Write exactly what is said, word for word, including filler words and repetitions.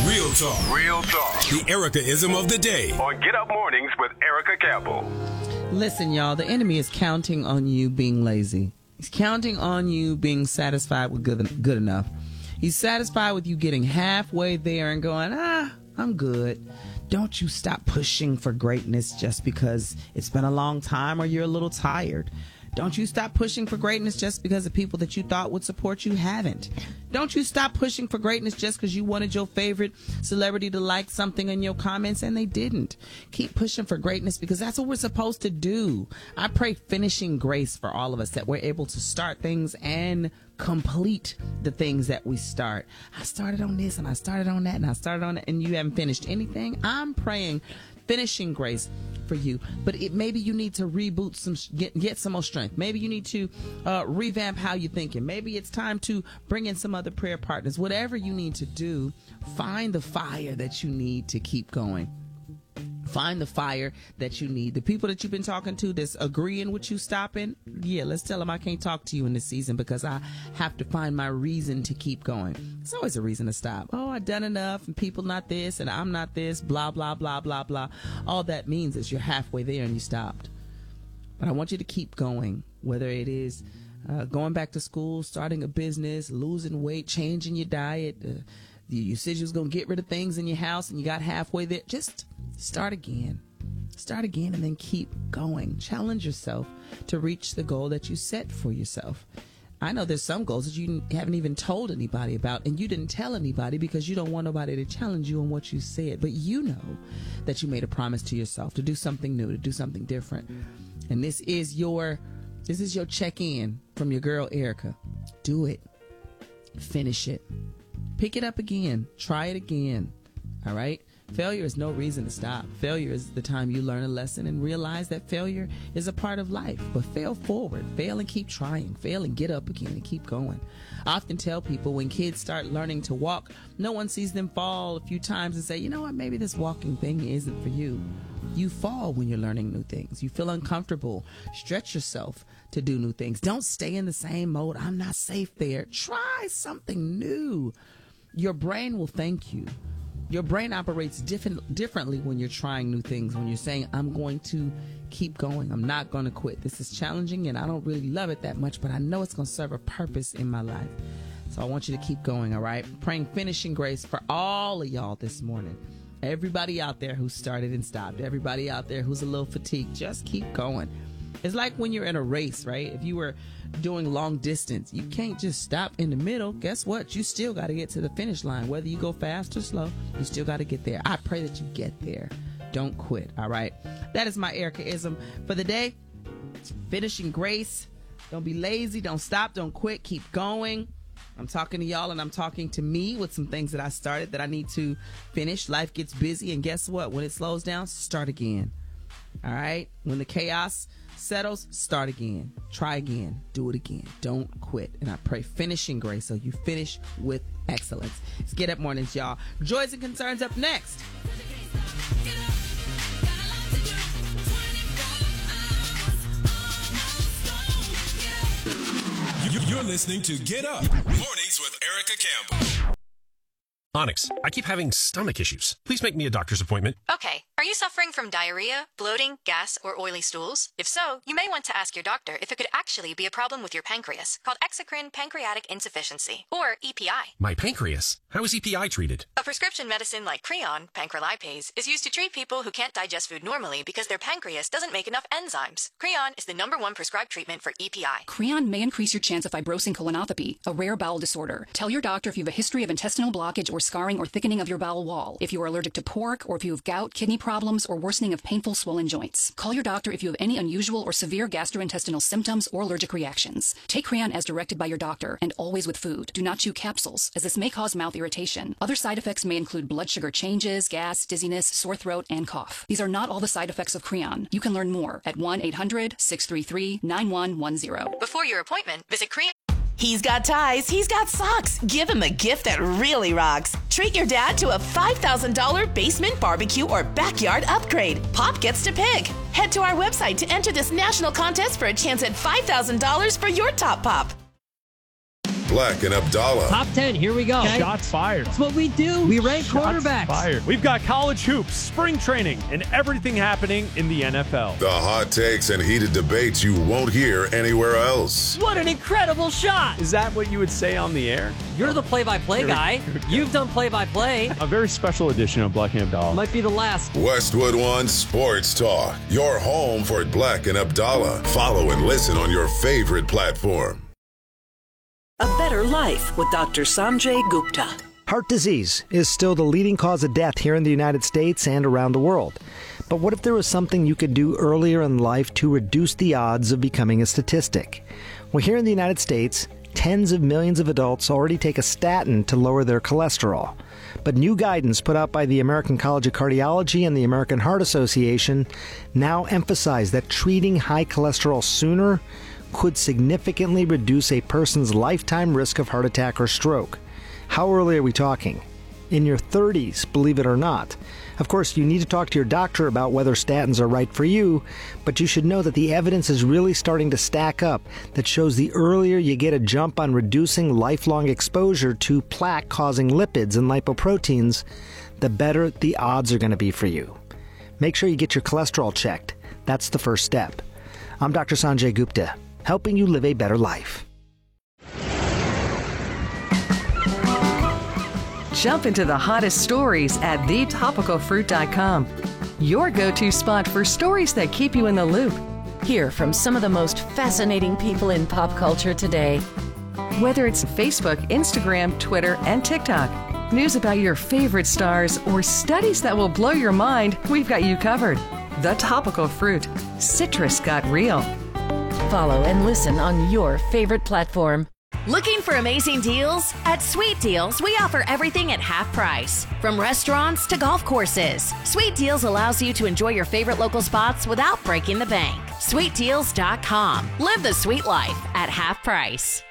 Real talk. Real talk. The Erica-ism of the day. On Get Up Mornings with Erica Campbell. Listen, y'all, the enemy is counting on you being lazy. He's counting on you being satisfied with good, good enough. He's satisfied with you getting halfway there and going, ah, I'm good. Don't you stop pushing for greatness just because it's been a long time or you're a little tired. Don't you stop pushing for greatness just because the people that you thought would support you haven't. Don't you stop pushing for greatness just because you wanted your favorite celebrity to like something in your comments and they didn't. Keep pushing for greatness because that's what we're supposed to do. I pray finishing grace for all of us, that we're able to start things and complete the things that we start. I started on this and I started on that and I started on that and you haven't finished anything. I'm praying finishing grace for you, but it maybe you need to reboot some, get, get some more strength. Maybe you need to uh, revamp how you're thinking. Maybe it's time to bring in some other prayer partners. Whatever you need to do, find the fire that you need to keep going. Find the fire that you need. The people that you've been talking to that's agreeing with you stopping, yeah, let's tell them I can't talk to you in this season because I have to find my reason to keep going. It's always a reason to stop. Oh, I've done enough and people not this and I'm not this, blah, blah, blah, blah, blah. All that means is you're halfway there and you stopped. But I want you to keep going, whether it is uh, going back to school, starting a business, losing weight, changing your diet. Uh, you, you said you was going to get rid of things in your house and you got halfway there. Just start again. Start again and then keep going. Challenge yourself to reach the goal that you set for yourself. I know there's some goals that you haven't even told anybody about and you didn't tell anybody because you don't want nobody to challenge you on what you said. But you know that you made a promise to yourself to do something new, to do something different. And this is your this is your check-in from your girl Erica. Do it. Finish it. Pick it up again. Try it again. All right? Failure is no reason to stop. Failure is the time you learn a lesson and realize that failure is a part of life. But fail forward. Fail and keep trying. Fail and get up again and keep going. I often tell people when kids start learning to walk, no one sees them fall a few times and say, you know what, maybe this walking thing isn't for you. You fall when you're learning new things. You feel uncomfortable. Stretch yourself to do new things. Don't stay in the same mode. I'm not safe there. Try something new. Your brain will thank you. Your brain operates different, differently when you're trying new things, when you're saying, I'm going to keep going. I'm not going to quit. This is challenging and I don't really love it that much, but I know it's going to serve a purpose in my life. So I want you to keep going, all right? Praying finishing grace for all of y'all this morning. Everybody out there who started and stopped. Everybody out there who's a little fatigued. Just keep going. It's like when you're in a race, right? If you were doing long distance, you can't just stop in the middle. Guess what? You still got to get to the finish line. Whether you go fast or slow, you still got to get there. I pray that you get there. Don't quit, all right? That is my Erica-ism for the day. Finishing grace. Don't be lazy. Don't stop. Don't quit. Keep going. I'm talking to y'all and I'm talking to me with some things that I started that I need to finish. Life gets busy, and guess what? When it slows down, start again. All right? When the chaos settles, start again. Try again. Do it again. Don't quit. And I pray finishing grace so you finish with excellence. It's Get Up Mornings, y'all. Joys and Concerns up next. You're listening to Get Up Mornings with Erica Campbell. Onyx, I keep having stomach issues. Please make me a doctor's appointment. Okay. Are you suffering from diarrhea, bloating, gas, or oily stools? If so, you may want to ask your doctor if it could actually be a problem with your pancreas, called exocrine pancreatic insufficiency, or E P I. My pancreas? How is E P I treated? A prescription medicine like Creon, pancrelipase, is used to treat people who can't digest food normally because their pancreas doesn't make enough enzymes. Creon is the number one prescribed treatment for E P I. Creon may increase your chance of fibrosing colonopathy, a rare bowel disorder. Tell your doctor if you have a history of intestinal blockage or scarring or thickening of your bowel wall, if you are allergic to pork, or if you have gout, kidney problems, or worsening of painful swollen joints. Call your doctor if you have any unusual or severe gastrointestinal symptoms or allergic reactions. Take Creon as directed by your doctor, and always with food. Do not chew capsules, as this may cause mouth irritation. Other side effects may include blood sugar changes, gas, dizziness, sore throat, and cough. These are not all the side effects of Creon. You can learn more at one eight hundred, six three three, nine one one zero. Before your appointment, visit Creon. He's got ties, he's got socks. Give him a gift that really rocks. Treat your dad to a five thousand dollars basement barbecue or backyard upgrade. Pop gets to pick. Head to our website to enter this national contest for a chance at five thousand dollars for your top pop. Black and Abdallah. Top ten, here we go. Okay. Shots fired. That's what we do. We rank Shots quarterbacks. Fired. We've got college hoops, spring training, and everything happening in the N F L. The hot takes and heated debates you won't hear anywhere else. What an incredible shot. Is that what you would say on the air? You're the play-by-play guy. You've done play-by-play. A very special edition of Black and Abdallah. Might be the last. Westwood One Sports Talk. Your home for Black and Abdallah. Follow and listen on your favorite platform. A Better Life with Doctor Sanjay Gupta. Heart disease is still the leading cause of death here in the United States and around the world. But what if there was something you could do earlier in life to reduce the odds of becoming a statistic? Well, here in the United States, tens of millions of adults already take a statin to lower their cholesterol. But new guidance put out by the American College of Cardiology and the American Heart Association now emphasize that treating high cholesterol sooner could significantly reduce a person's lifetime risk of heart attack or stroke. How early are we talking? In your thirties, believe it or not. Of course, you need to talk to your doctor about whether statins are right for you, but you should know that the evidence is really starting to stack up that shows the earlier you get a jump on reducing lifelong exposure to plaque-causing lipids and lipoproteins, the better the odds are going to be for you. Make sure you get your cholesterol checked. That's the first step. I'm Doctor Sanjay Gupta, helping you live a better life. Jump into the hottest stories at the topical fruit dot com. Your go-to spot for stories that keep you in the loop. Hear from some of the most fascinating people in pop culture today. Whether it's Facebook, Instagram, Twitter, and TikTok, news about your favorite stars, or studies that will blow your mind, we've got you covered. The Topical Fruit. Citrus got real. Follow and listen on your favorite platform. Looking for amazing deals? At Sweet Deals, we offer everything at half price. From restaurants to golf courses, Sweet Deals allows you to enjoy your favorite local spots without breaking the bank. sweet deals dot com. Live the sweet life at half price.